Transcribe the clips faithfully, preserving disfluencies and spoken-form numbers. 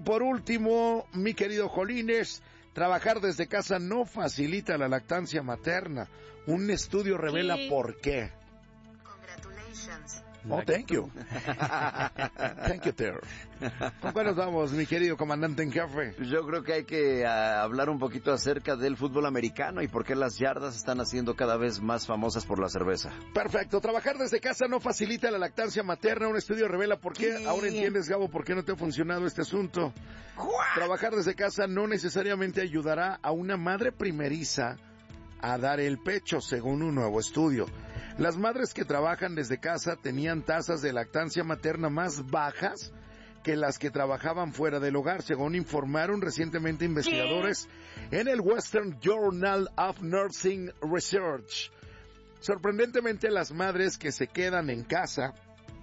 por último, mi querido Jolines, trabajar desde casa no facilita la lactancia materna. Un estudio revela ¿Qué? por qué. Congratulations. Oh, thank you. Thank you, Ter. ¿Con cuál nos vamos, mi querido comandante en jefe? Yo creo que hay que uh, hablar un poquito acerca del fútbol americano y por qué las yardas están haciendo cada vez más famosas por la cerveza. Perfecto. Trabajar desde casa no facilita la lactancia materna. Un estudio revela por qué. ¿Qué? Ahora entiendes, Gabo, por qué no te ha funcionado este asunto. ¿What? Trabajar desde casa no necesariamente ayudará a una madre primeriza a dar el pecho, según un nuevo estudio. Las madres que trabajan desde casa tenían tasas de lactancia materna más bajas que las que trabajaban fuera del hogar, según informaron recientemente investigadores ¿Qué? en el Western Journal of Nursing Research. Sorprendentemente, las madres que se quedan en casa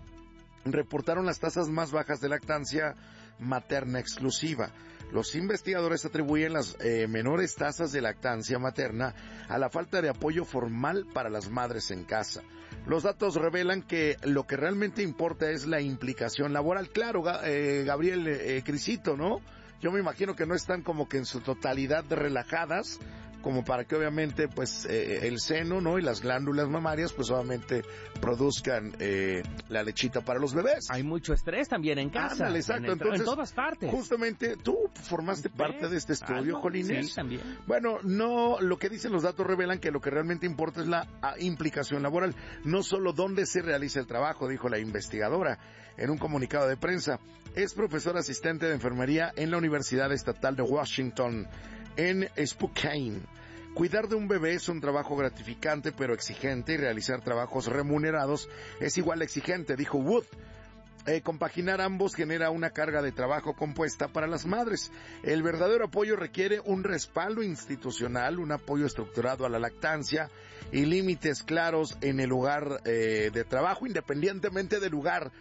reportaron las tasas más bajas de lactancia materna exclusiva. Los investigadores atribuyen las eh, menores tasas de lactancia materna a la falta de apoyo formal para las madres en casa. Los datos revelan que lo que realmente importa es la implicación laboral. Claro, eh, Gabriel eh, Crisito, ¿no? Yo me imagino que no están como que en su totalidad relajadas, como para que obviamente pues eh, el seno, ¿no? Y las glándulas mamarias pues obviamente produzcan eh, la lechita para los bebés. Hay mucho estrés también en casa. Ándale, exacto. En, el, Entonces, en todas partes. Justamente, tú formaste parte de este estudio, ah, Jolines. Sí, también. Bueno, no, lo que dicen los datos revelan que lo que realmente importa es la a, implicación laboral, no solo dónde se realiza el trabajo, dijo la investigadora en un comunicado de prensa. Es profesora asistente de enfermería en la Universidad Estatal de Washington, en Spokane. Cuidar de un bebé es un trabajo gratificante pero exigente, y realizar trabajos remunerados es igual exigente, dijo Wood. Eh, compaginar ambos genera una carga de trabajo compuesta para las madres. El verdadero apoyo requiere un respaldo institucional, un apoyo estructurado a la lactancia y límites claros en el lugar eh, de trabajo, independientemente del lugar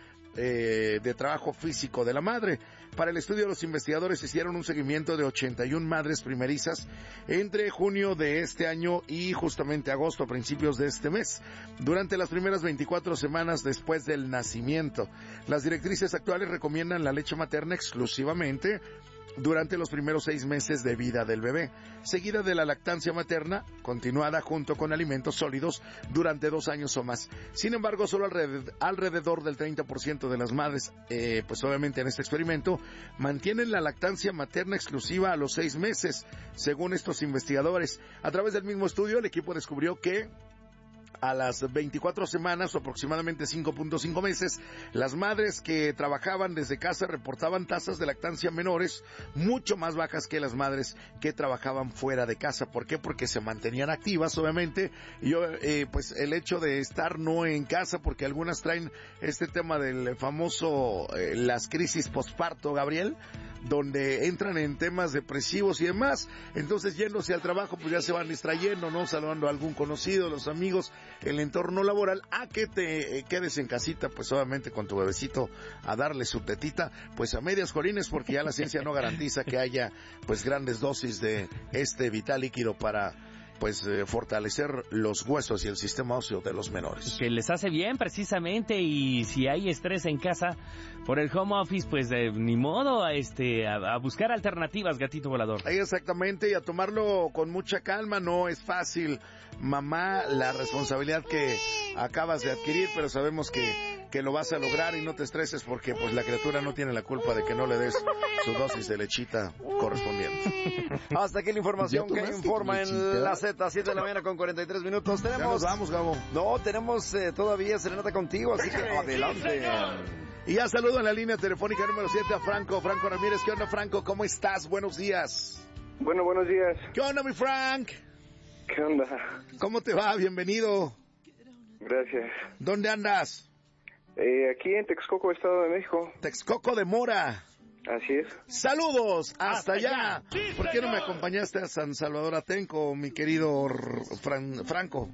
Eh, de trabajo físico de la madre. Para el estudio, los investigadores hicieron un seguimiento de ochenta y una madres primerizas entre junio de este año y justamente agosto, a principios de este mes, durante las primeras veinticuatro semanas después del nacimiento. Las directrices actuales recomiendan la leche materna exclusivamente durante los primeros seis meses de vida del bebé, seguida de la lactancia materna, continuada junto con alimentos sólidos durante dos años o más. Sin embargo, solo alrededor, alrededor del treinta por ciento de las madres, eh, pues obviamente en este experimento, mantienen la lactancia materna exclusiva a los seis meses, según estos investigadores. A través del mismo estudio, el equipo descubrió que a las veinticuatro semanas o aproximadamente cinco punto cinco meses, las madres que trabajaban desde casa reportaban tasas de lactancia menores, mucho más bajas que las madres que trabajaban fuera de casa. ¿Por qué? Porque se mantenían activas, obviamente, y eh, pues el hecho de estar no en casa, porque algunas traen este tema del famoso, eh, las crisis postparto, Gabriel, donde entran en temas depresivos y demás, entonces yéndose al trabajo, pues ya se van distrayendo, ¿no? Saludando a algún conocido, los amigos, el entorno laboral, a que te eh, quedes en casita, pues obviamente con tu bebecito a darle su tetita, pues a medias, Jolines, porque ya la ciencia no garantiza que haya pues grandes dosis de este vital líquido para pues eh, fortalecer los huesos y el sistema óseo de los menores. Que les hace bien precisamente, y si hay estrés en casa por el home office, pues eh, ni modo, a, este, a, a buscar alternativas, gatito volador. Exactamente, y a tomarlo con mucha calma. No es fácil, mamá, la responsabilidad que acabas de adquirir, pero sabemos que que lo vas a lograr, y no te estreses porque pues la criatura no tiene la culpa de que no le des su dosis de lechita correspondiente. Hasta aquí la información que informa en la Z, siete de la mañana con cuarenta y tres minutos. Tenemos... Ya nos vamos, Gabo. No, tenemos eh, todavía serenata contigo, así que adelante. Y ya saludo en la línea telefónica número siete a Franco, Franco Ramírez. ¿Qué onda, Franco? ¿Cómo estás? Buenos días. Bueno, buenos días. ¿Qué onda, mi Frank? ¿Qué onda? ¿Cómo te va? Bienvenido. Gracias. ¿Dónde andas? Eh, aquí en Texcoco, Estado de México. Texcoco de Mora. Así es. ¡Saludos! ¡Hasta, ¡Hasta allá! allá! Sí, ¿Por qué no me acompañaste a San Salvador Atenco, mi querido Fran, Franco?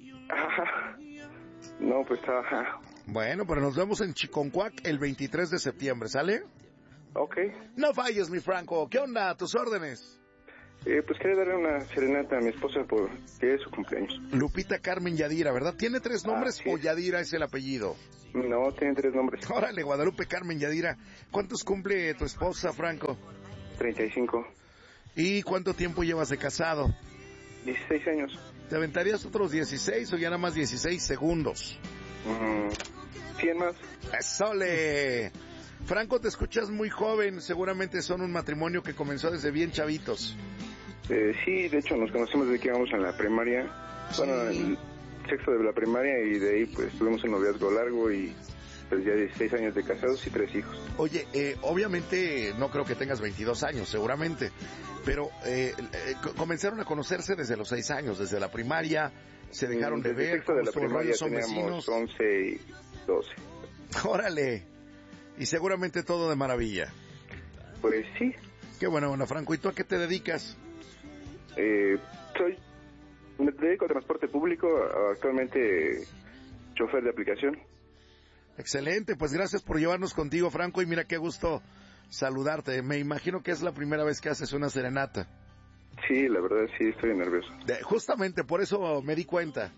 Ajá. No, pues estaba... Bueno, pero nos vemos en Chiconcuac el veintitrés de septiembre, ¿sale? Ok. No falles, mi Franco. ¿Qué onda? ¿Tus órdenes? Eh, pues quería darle una serenata a mi esposa porque es su cumpleaños. Lupita Carmen Yadira, ¿verdad? ¿Tiene tres nombres Ah, o sí. Yadira es el apellido? No, tiene tres nombres. Órale, Guadalupe Carmen Yadira. ¿Cuántos cumple tu esposa, Franco? treinta y cinco. ¿Y cuánto tiempo llevas de casado? dieciséis años. ¿Te aventarías otros dieciséis o ya nada más dieciséis segundos? Mm, cien más. ¡Sole! Franco, te escuchas muy joven. Seguramente son un matrimonio que comenzó desde bien chavitos. Eh, sí, de hecho nos conocimos desde que íbamos en la primaria. Bueno, el sexto de la primaria y de ahí pues tuvimos un noviazgo largo y pues ya dieciséis años de casados y tres hijos. Oye, eh, obviamente no creo que tengas veintidós años, seguramente, pero eh, eh, co- comenzaron a conocerse desde los seis años, desde la primaria, se dejaron de Desde el ver, sexto de la ¿cómo estuvo el rollo? primaria Son teníamos vecinos. once y doce. Órale, y seguramente todo de maravilla. Pues sí, Qué bueno, bueno, Franco, ¿y tú a qué te dedicas? eh, soy, me dedico al transporte público, actualmente chofer de aplicación. Excelente, pues gracias por llevarnos contigo, Franco, y mira qué gusto saludarte. Me imagino que es la primera vez que haces una serenata. Sí, la verdad sí estoy nervioso. De- justamente por eso me di cuenta.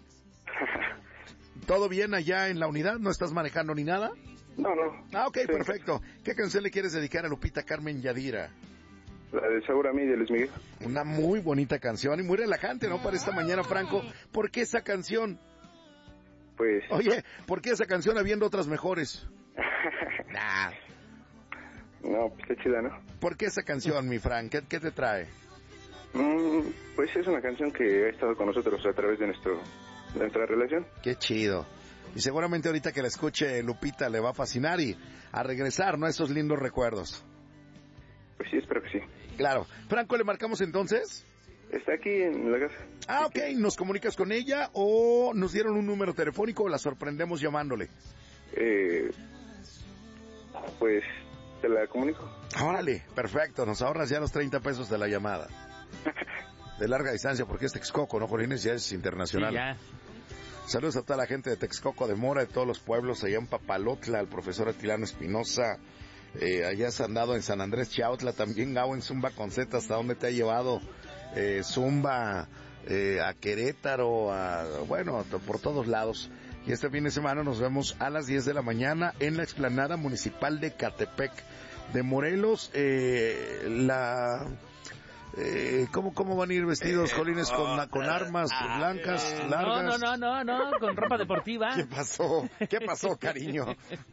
¿Todo bien allá en la unidad? ¿No estás manejando ni nada? No, no. Ah, ok, Sí. perfecto. ¿Qué canción le quieres dedicar a Lupita Carmen Yadira? La de Sabor a mí de Luis Miguel. Una muy bonita canción y muy relajante, ¿no? Para esta mañana, Franco. ¿Por qué esa canción? Pues, Oye, ¿por qué esa canción habiendo otras mejores? Nah. no, pues está chida, ¿no? ¿Por qué esa canción, mi Frank? ¿Qué, qué te trae? Mm, pues es una canción que ha estado con nosotros a través de nuestro de nuestra relación. Qué chido. Y seguramente ahorita que la escuche Lupita le va a fascinar y a regresar, ¿no? Esos lindos recuerdos. Pues sí, espero que sí. Claro. Franco, ¿le marcamos entonces? Está aquí en la casa. Ah, ok. ¿Nos comunicas con ella o nos dieron un número telefónico o la sorprendemos llamándole? Eh, pues, te la comunico. Órale, perfecto. Nos ahorras ya los treinta pesos de la llamada. De larga distancia, porque es Texcoco, ¿no, Jolines? Ya es Sí, internacional. ya. Saludos a toda la gente de Texcoco, de Mora, de todos los pueblos, allá en Papalotla, al profesor Atilano Espinosa, eh, allá has andado en San Andrés Chautla, también Gabo en Zumba con Z, ¿hasta dónde te ha llevado eh, Zumba? Eh, a Querétaro, a, bueno, a- por todos lados. Y este fin de semana nos vemos a las diez de la mañana en la explanada municipal de Catepec de Morelos. Eh, la... Eh, ¿cómo, ¿Cómo van a ir vestidos, Jolines, con, con armas blancas, No, largas? no, no, no, no, con ropa deportiva. ¿Qué pasó? ¿Qué pasó, cariño?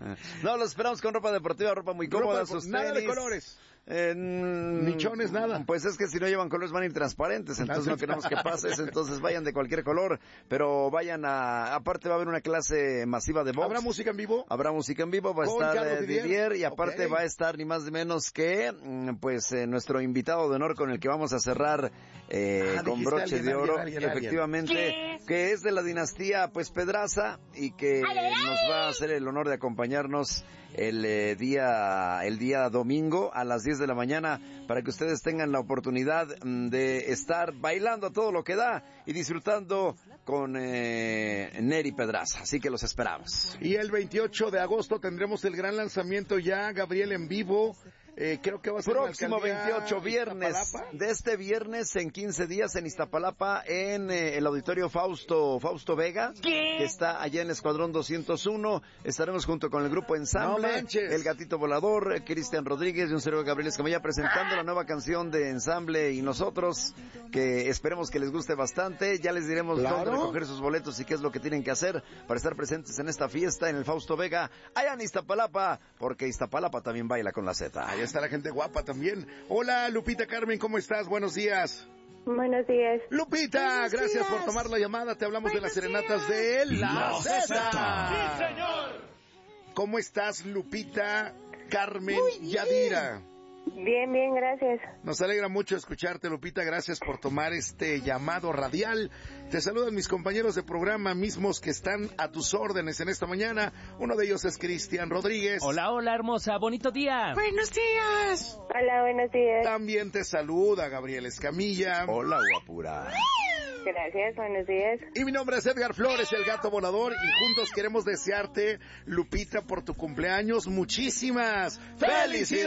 No, los esperamos con ropa deportiva, ropa muy cómoda, Ropa de- sus nada de tenis. colores. Eh, mm, Nichones, nada. Pues es que si no llevan colores van a ir transparentes, entonces no queremos que pases, entonces vayan de cualquier color, pero vayan a... Aparte va a haber una clase masiva de box. ¿Habrá música en vivo? Habrá música en vivo, va a Con estar Carlos eh, Didier. Didier y aparte Ok. va a estar ni más ni menos que mm, pues eh, nuestro invitado de honor con el que vamos a cerrar eh, Ah, con dijiste broche alguien, de alguien, oro, alguien, alguien. efectivamente, que es de la dinastía pues Pedraza y que nos va a hacer el honor de acompañarnos el eh, día el día domingo a las diez de la mañana para que ustedes tengan la oportunidad mm, de estar bailando a todo lo que da y disfrutando con eh, Neri Pedraza, así que los esperamos. Y el veintiocho de agosto tendremos el gran lanzamiento ya, Gabriel en vivo. Eh, creo que va a ser en la Próximo alcaldía veintiocho, viernes, Iztapalapa. de este viernes en quince días en Iztapalapa, en eh, el auditorio Fausto Fausto Vega, que está allá en el Escuadrón doscientos uno. Estaremos junto con el grupo Ensamble, No manches. El Gatito Volador, eh, Cristian Rodríguez y un servidor Gabriel Escamilla presentando la nueva canción de Ensamble y nosotros, que esperemos que les guste bastante. Ya les diremos Claro. dónde recoger sus boletos y qué es lo que tienen que hacer para estar presentes en esta fiesta en el Fausto Vega, allá en Iztapalapa, porque Iztapalapa también baila con la Z. Ahí está la gente guapa también. Hola, Lupita Carmen, ¿cómo estás? Buenos días. Buenos días. Lupita, Buenos gracias días. por tomar la llamada. Te hablamos de las Buenos serenatas días. de La La Z. Zeta. ¡Sí, señor! ¿Cómo estás, Lupita Carmen Yadira? Bien, bien, gracias. Nos alegra mucho escucharte, Lupita. Gracias por tomar este llamado radial. Te saludan mis compañeros de programa mismos que están a tus órdenes en esta mañana. Uno de ellos es Cristian Rodríguez. Hola, hola, hermosa, bonito día. Buenos días. Hola, buenos días. También te saluda Gabriel Escamilla. Hola, guapura. Gracias, buenos días. Y mi nombre es Edgar Flores, el gato volador, y juntos queremos desearte, Lupita, por tu cumpleaños, muchísimas felicidades.